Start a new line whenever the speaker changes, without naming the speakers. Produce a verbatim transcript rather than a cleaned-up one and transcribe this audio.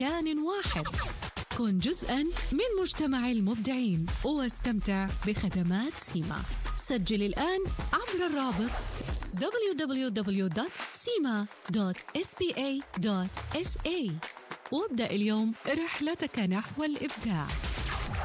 مكان واحد. كن جزءاً من مجتمع المبدعين واستمتع بخدمات سيما. سجل الآن عبر الرابط دبليو دبليو دبليو دوت سيما دوت إس بي إيه دوت إس إيه وابدأ اليوم رحلتك نحو الإبداع.